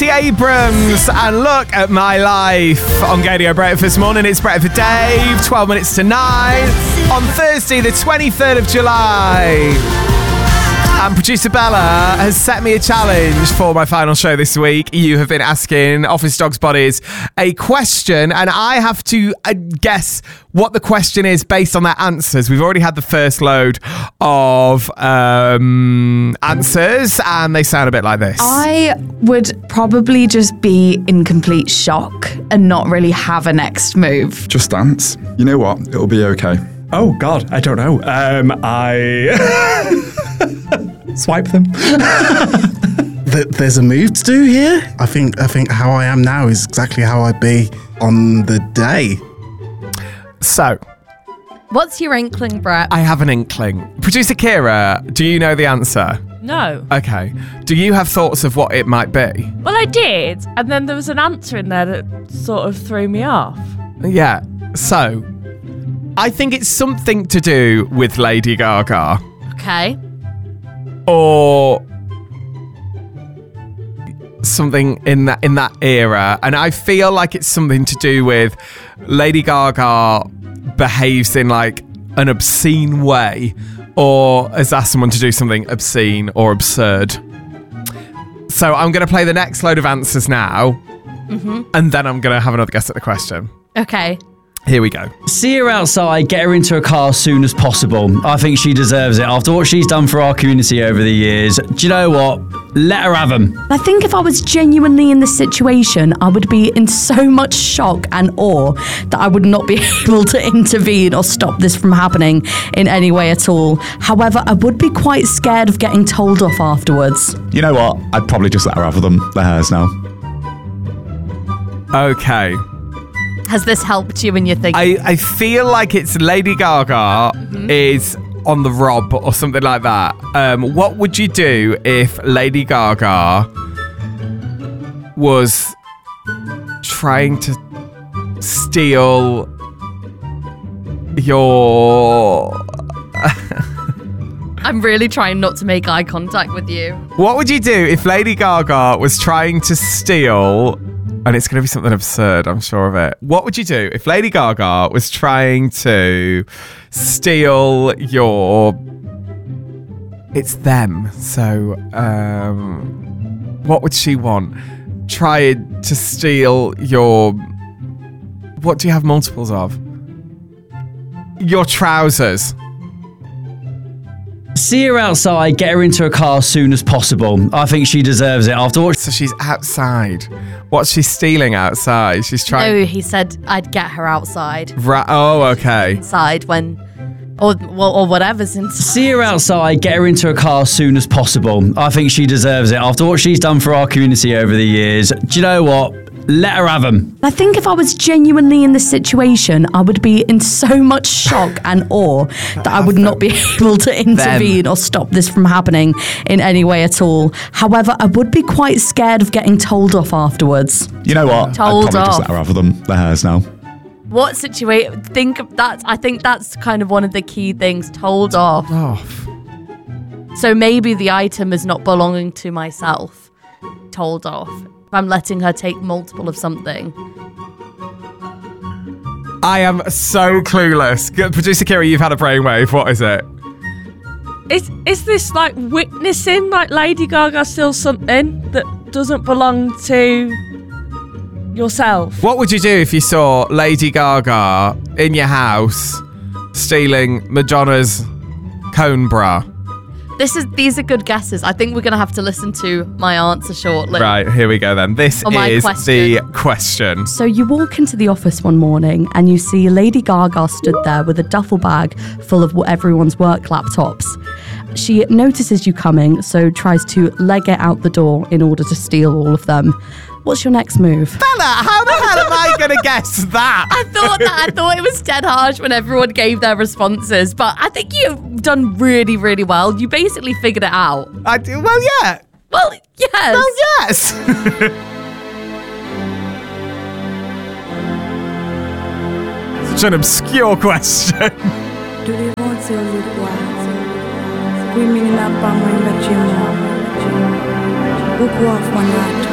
Stacey Abrams and Look at My Life on Gaydio Breakfast Morning. It's Breakfast for Dave, 12 minutes to 9 on Thursday, the 23rd of July. And producer Bella has set me a challenge for my final show this week. You have been asking Office Dogs Bodies a question, and I have to guess what the question is based on their answers. We've already had the first load of answers, and they sound a bit like this. I would probably just be in complete shock and not really have a next move. Just dance. You know what? It'll be okay. Oh, God, I don't know. Swipe them. There's a move to do here. I think how I am now is exactly how I'd be on the day. So, what's your inkling, Brett? I have an inkling. Producer Kira, do you know the answer? No. Okay. Do you have thoughts of what it might be? Well, I did, and then there was an answer in there that sort of threw me off. Yeah. So, I think it's something to do with Lady Gaga. Okay. Or something in that era, and I feel like it's something to do with Lady Gaga behaves in like an obscene way, or has asked someone to do something obscene or absurd. So I'm going to play the next load of answers now, and then I'm going to have another guess at the question. Okay. Here we go. See her outside, get her into a car as soon as possible. I think she deserves it after what she's done for our community over the years. Do you know what? Let her have them. I think if I was genuinely in this situation, I would be in so much shock and awe that I would not be able to intervene or stop this from happening in any way at all. However, I would be quite scared of getting told off afterwards. You know what? I'd probably just let her have them. They're hers now. Okay. Has this helped you in your thinking? I feel like it's Lady Gaga is on the rob or something like that. What would you do if Lady Gaga was trying to steal your... I'm really trying not to make eye contact with you. What would you do if Lady Gaga was trying to steal... And it's going to be something absurd, I'm sure of it. What would you do if Lady Gaga was trying to steal your... It's them. So, what would she want? Try to steal your... What do you have multiples of? Your trousers. See her outside, get her into a car as soon as possible. I think she deserves it after what... So she's outside. What's she stealing outside? She's trying... No, he said I'd get her outside. Right. Oh, okay. Outside when... Or whatever's inside. See her outside, get her into a car as soon as possible. I think she deserves it after what she's done for our community over the years. Do you know what? Let her have them. I think if I was genuinely in this situation, I would be in so much shock and awe that I would not be able to intervene or stop this from happening in any way at all. However, I would be quite scared of getting told off afterwards. You know what? Told I'd probably off. just let her have them. They're hers now. What situation? Think of that. I think that's kind of one of the key things. Told off. So maybe the item is not belonging to myself. Told off. If I'm letting her take multiple of something. I am so clueless. Producer Kira, you've had a brainwave. What is it? Is this like witnessing like Lady Gaga steals something that doesn't belong to yourself? What would you do if you saw Lady Gaga in your house stealing Madonna's cone bra? These are good guesses. I think we're going to have to listen to my answer shortly. Right, here we go then. This is the question. So you walk into the office one morning and you see Lady Gaga stood there with a duffel bag full of everyone's work laptops. She notices you coming, so tries to leg it out the door in order to steal all of them. What's your next move? Bella, how the hell am I going to guess that? I thought it was dead harsh when everyone gave their responses, but I think you've done really, really well. You basically figured it out. I do. Well, yeah. Well, yes. Well, yes. Such an obscure question. Do they want to look wild? Screaming in that bum in the gym. Look off one night.